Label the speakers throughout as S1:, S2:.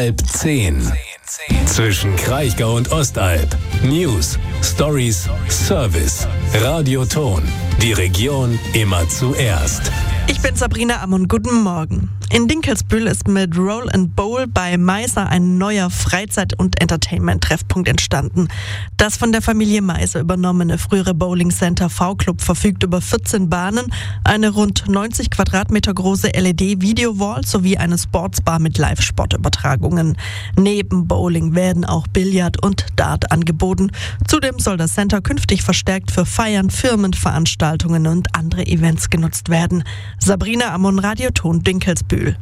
S1: 9:30. Zwischen Kraichgau und Ostalb. News, Stories, Service. Radioton. Die Region immer zuerst.
S2: Ich bin Sabrina Ammon, guten Morgen. In Dinkelsbühl ist mit Roll and Bowl bei Meiser ein neuer Freizeit- und Entertainment-Treffpunkt entstanden. Das von der Familie Meiser übernommene frühere Bowling Center V-Club verfügt über 14 Bahnen, eine rund 90 Quadratmeter große LED-Video-Wall sowie eine Sportsbar mit Live-Sportübertragungen. Neben Bowling werden auch Billard und Dart angeboten. Zudem soll das Center künftig verstärkt für Feiern, Firmenveranstaltungen und andere Events genutzt werden. Sabrina Ammon, Radioton, Dinkelsbühl.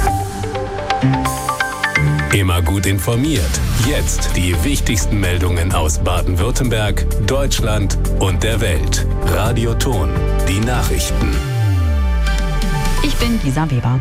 S1: Immer gut informiert. Jetzt die wichtigsten Meldungen aus Baden-Württemberg, Deutschland und der Welt. Radioton, die Nachrichten.
S3: Ich bin Lisa Weber.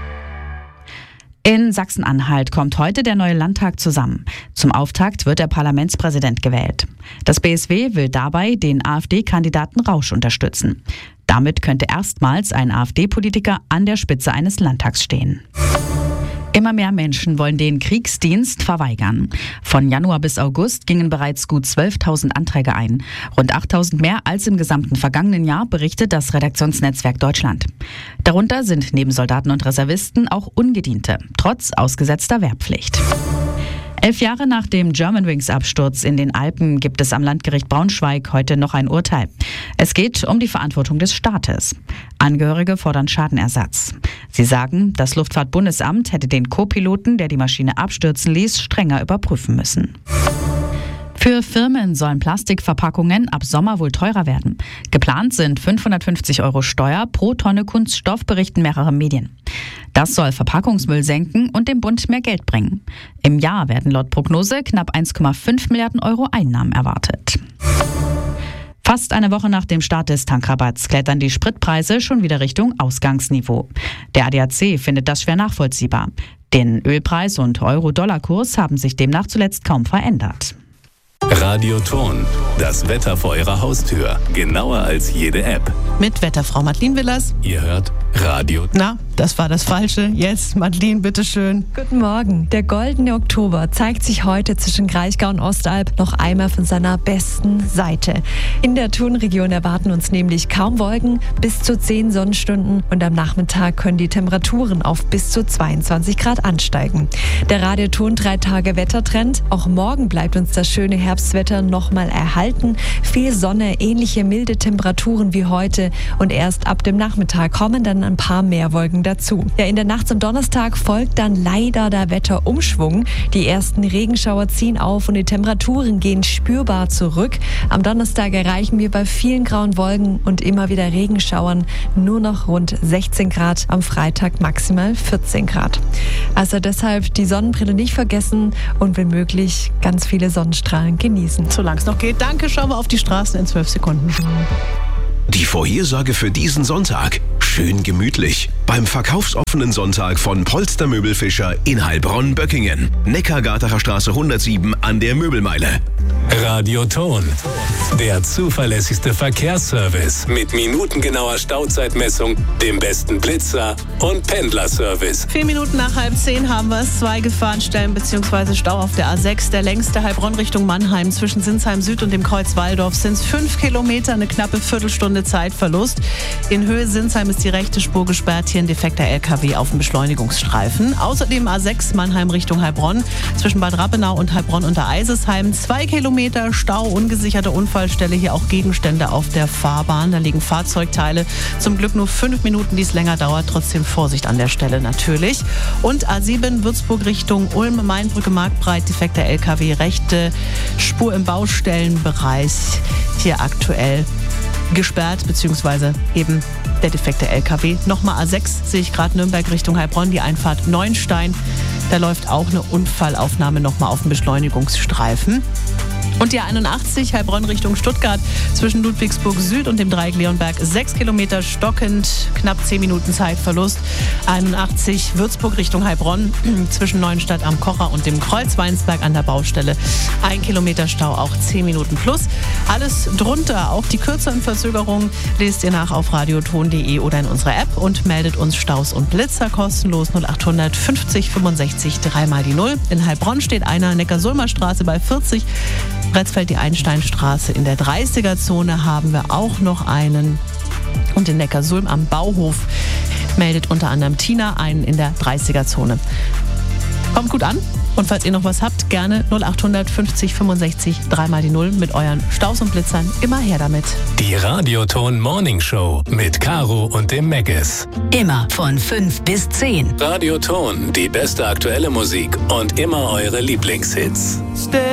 S3: In Sachsen-Anhalt kommt heute der neue Landtag zusammen. Zum Auftakt wird der Parlamentspräsident gewählt. Das BSW will dabei den AfD-Kandidaten Rausch unterstützen. Damit könnte erstmals ein AfD-Politiker an der Spitze eines Landtags stehen. Immer mehr Menschen wollen den Kriegsdienst verweigern. Von Januar bis August gingen bereits gut 12.000 Anträge ein. Rund 8.000 mehr als im gesamten vergangenen Jahr, berichtet das Redaktionsnetzwerk Deutschland. Darunter sind neben Soldaten und Reservisten auch Ungediente, trotz ausgesetzter Wehrpflicht. 11 Jahre nach dem Germanwings-Absturz in den Alpen gibt es am Landgericht Braunschweig heute noch ein Urteil. Es geht um die Verantwortung des Staates. Angehörige fordern Schadenersatz. Sie sagen, das Luftfahrtbundesamt hätte den Co-Piloten, der die Maschine abstürzen ließ, strenger überprüfen müssen. Für Firmen sollen Plastikverpackungen ab Sommer wohl teurer werden. Geplant sind 550 € Steuer pro Tonne Kunststoff, berichten mehrere Medien. Das soll Verpackungsmüll senken und dem Bund mehr Geld bringen. Im Jahr werden laut Prognose knapp 1,5 Milliarden € Einnahmen erwartet. Fast eine Woche nach dem Start des Tankrabatts klettern die Spritpreise schon wieder Richtung Ausgangsniveau. Der ADAC findet das schwer nachvollziehbar. Den Ölpreis und Euro-Dollar-Kurs haben sich demnach zuletzt kaum verändert.
S1: Radioton, das Wetter vor Ihrer Haustür. Genauer als jede App.
S4: Mit Wetterfrau Madeleine Willers.
S1: Ihr hört Radio.
S4: Na, das war das Falsche. Jetzt, Madeleine, bitteschön.
S5: Guten Morgen. Der goldene Oktober zeigt sich heute zwischen Kraichgau und Ostalb noch einmal von seiner besten Seite. In der Thun-Region erwarten uns nämlich kaum Wolken, bis zu 10 Sonnenstunden und am Nachmittag können die Temperaturen auf bis zu 22 Grad ansteigen. Der Radioton 3-Tage-Wettertrend. Auch morgen bleibt uns das schöne Herbstwetter nochmal erhalten. Viel Sonne, ähnliche milde Temperaturen wie heute und erst ab dem Nachmittag kommen dann ein paar mehr Wolken dazu. Ja, in der Nacht zum Donnerstag folgt dann leider der Wetterumschwung. Die ersten Regenschauer ziehen auf und die Temperaturen gehen spürbar zurück. Am Donnerstag erreichen wir bei vielen grauen Wolken und immer wieder Regenschauern nur noch rund 16 Grad, am Freitag maximal 14 Grad. Also deshalb die Sonnenbrille nicht vergessen und wenn möglich ganz viele Sonnenstrahlen genießen.
S4: Solange es noch geht. Danke, schauen wir auf die Straßen in 12 Sekunden.
S6: Die Vorhersage für diesen Sonntag. Schön gemütlich. Beim verkaufsoffenen Sonntag von Polster Möbelfischer in Heilbronn-Böckingen. Neckargartener Straße 107 an der Möbelmeile.
S1: Radioton, der zuverlässigste Verkehrsservice mit minutengenauer Stauzeitmessung, dem besten Blitzer und Pendlerservice.
S4: 4 Minuten nach 9:30 haben wir es. 2 Gefahrenstellen bzw. Stau auf der A6. Der längste Heilbronn Richtung Mannheim zwischen Sinsheim Süd und dem Kreuz Walldorf sind es 5 Kilometer, eine knappe Viertelstunde Zeitverlust. In Höhe Sinsheim ist die rechte Spur gesperrt, hier ein defekter LKW auf dem Beschleunigungsstreifen. Außerdem A6 Mannheim Richtung Heilbronn zwischen Bad Rappenau und Heilbronn unter Eisesheim. 2 Kilometer Stau, ungesicherte Unfallstelle, hier auch Gegenstände auf der Fahrbahn. Da liegen Fahrzeugteile. Zum Glück nur 5 Minuten, die es länger dauert. Trotzdem Vorsicht an der Stelle natürlich. Und A7 Würzburg Richtung Ulm, Mainbrücke Marktbreit, defekter LKW, rechte Spur im Baustellenbereich. Hier aktuell gesperrt, beziehungsweise eben der defekte LKW. Nochmal A6 sehe ich gerade Nürnberg Richtung Heilbronn, die Einfahrt Neuenstein. Da läuft auch eine Unfallaufnahme nochmal auf dem Beschleunigungsstreifen. Und die 81 Heilbronn Richtung Stuttgart zwischen Ludwigsburg Süd und dem Dreieck Leonberg 6 Kilometer stockend, knapp 10 Minuten Zeitverlust. 81 Würzburg Richtung Heilbronn zwischen Neuenstadt am Kocher und dem Kreuz Weinsberg an der Baustelle 1 Kilometer Stau, auch 10 Minuten plus. Alles drunter, auch die kürzeren Verzögerungen lest ihr nach auf radioton.de oder in unserer App und meldet uns Staus und Blitzer kostenlos 0800 50 65 3 mal die 0. In Heilbronn steht einer, Neckarsulmer Straße bei 40. Bretzfeld die Einsteinstraße in der 30er-Zone haben wir auch noch einen. Und in Neckarsulm am Bauhof meldet unter anderem Tina einen in der 30er-Zone. Kommt gut an. Und falls ihr noch was habt, gerne 0800 50 65 3 mal die 0 mit euren Staus und Blitzern. Immer her damit.
S1: Die Radioton Morning Show mit Caro und dem Meggis.
S7: Immer von 5 bis 10.
S1: Radioton, die beste aktuelle Musik und immer eure Lieblingshits.